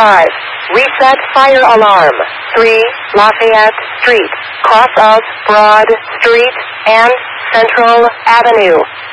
5. Reset fire alarm. 3. Lafayette Street, cross of Broad Street and Central Avenue.